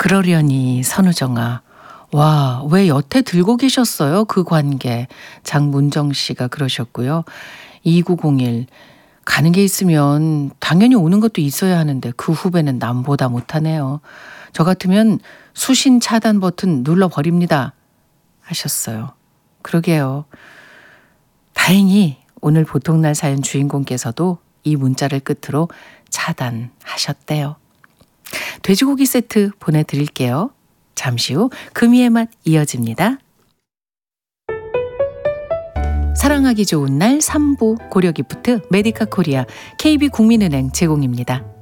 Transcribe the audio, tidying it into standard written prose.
그러려니 선우정아. 와, 왜 여태 들고 계셨어요? 그 관계. 장문정 씨가 그러셨고요. 2901. 가는 게 있으면 당연히 오는 것도 있어야 하는데 그 후배는 남보다 못하네요. 저 같으면 수신 차단 버튼 눌러버립니다. 하셨어요. 그러게요. 다행히 오늘 보통날 사연 주인공께서도 이 문자를 끝으로 차단하셨대요. 돼지고기 세트 보내드릴게요. 잠시 후 금이의 맛 이어집니다. 사랑하기 좋은 날 3부 고려기프트, 메디카 코리아, KB국민은행 제공입니다.